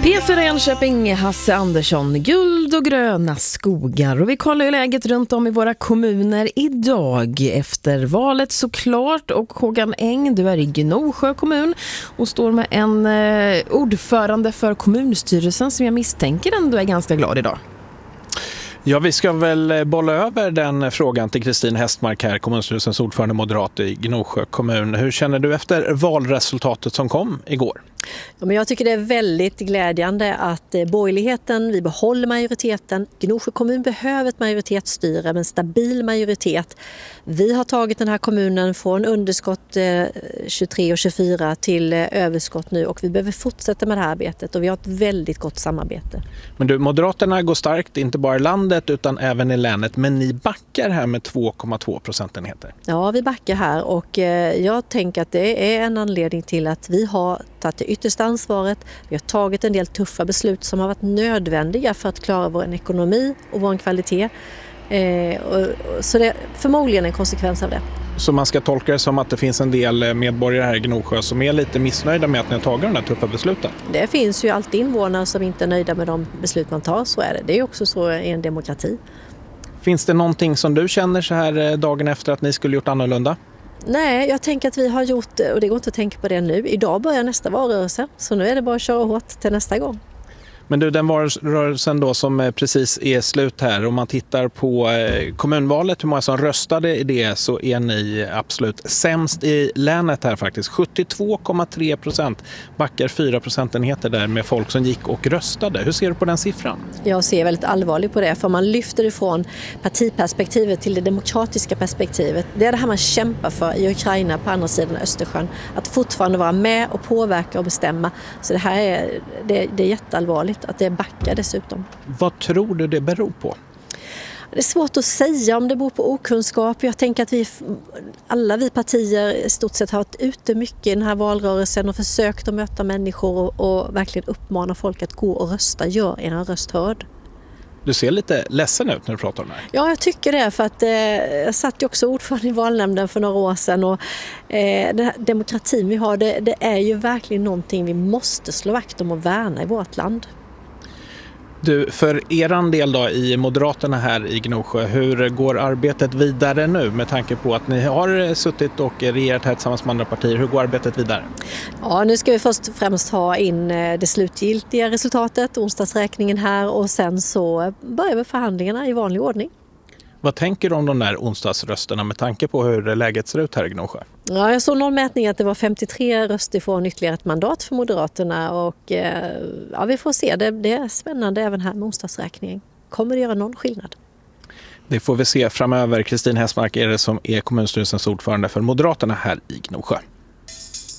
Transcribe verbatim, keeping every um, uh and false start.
P fyra Jönköping, Hasse Andersson, guld och gröna skogar. Och vi kollar ju läget runt om i våra kommuner idag efter valet såklart. Och Håkan Eng, du är i Gnosjö kommun och står med en eh, ordförande för kommunstyrelsen som jag misstänker ändå är ganska glad idag. Ja, vi ska väl bolla över den frågan till Kristin Hästmark här, kommunstyrelsens ordförande moderat i Gnosjö kommun. Hur känner du efter valresultatet som kom igår? Ja, men jag tycker det är väldigt glädjande att borgerligheten, vi behåller majoriteten. Gnosjö kommun behöver ett majoritetsstyre med en stabil majoritet. Vi har tagit den här kommunen från underskott tjugotre och tjugofyra till överskott nu och vi behöver fortsätta med det här arbetet och vi har ett väldigt gott samarbete. Men du, Moderaterna går starkt inte bara i landet utan även i länet, men ni backar här med två komma två procentenheter. Ja, vi backar här och jag tänker att det är en anledning till att vi har tagit det yttersta ansvaret. Vi har tagit en del tuffa beslut som har varit nödvändiga för att klara vår ekonomi och vår kvalitet. Eh, och, och, så det är förmodligen en konsekvens av det. Så man ska tolka det som att det finns en del medborgare här i Gnosjö som är lite missnöjda med att ni har tagit de här tuffa besluten? Det finns ju alltid invånare som inte är nöjda med de beslut man tar, så är det. Det är också så i en demokrati. Finns det någonting som du känner så här dagen efter att ni skulle gjort annorlunda? Nej, jag tänker att vi har gjort, och det går inte att tänka på det nu. Idag börjar nästa valrörelse, så nu är det bara att köra hårt till nästa gång. Men du, den valrörelsen då som precis är slut här, om man tittar på kommunvalet, hur många som röstade i det, så är ni absolut sämst i länet här faktiskt. sjuttiotvå komma tre procent, backar fyra procentenheter där med folk som gick och röstade. Hur ser du på den siffran? Jag ser väldigt allvarligt på det, för man lyfter ifrån partiperspektivet till det demokratiska perspektivet. Det är det här man kämpar för i Ukraina på andra sidan Östersjön, att fortfarande vara med och påverka och bestämma. Så det här är, det, det är jätteallvarligt att det backar dessutom. Vad tror du det beror på? Det är svårt att säga om det beror på okunskap. Jag tänker att vi, alla vi partier i stort sett har varit ute mycket i den här valrörelsen och försökt att möta människor och, och verkligen uppmana folk att gå och rösta. Gör er röst hörd. Du ser lite ledsen ut när du pratar om det här. Ja, jag tycker det, för att eh, jag satt ju också ordförande i valnämnden för några år sedan och eh, den här demokratin vi har, det, det är ju verkligen någonting vi måste slå vakt om och värna i vårt land. Du, för eran del då i Moderaterna här i Gnosjö, hur går arbetet vidare nu med tanke på att ni har suttit och regerat här tillsammans med andra partier? Hur går arbetet vidare? Ja, nu ska vi först och främst ha in det slutgiltiga resultatet, onsdagsräkningen här, och sen så börjar vi förhandlingarna i vanlig ordning. Vad tänker du om de där onsdagsrösterna med tanke på hur läget ser ut här i Gnosjö? Ja, jag såg någon mätning att det var femtiotre röster från ytterligare ett mandat för Moderaterna och eh, ja, vi får se. Det, det är spännande även här med onsdagsräkningen. Kommer det göra någon skillnad? Det får vi se framöver. Kristin Hästmark är det som är kommunstyrelsens ordförande för Moderaterna här i Gnosjö.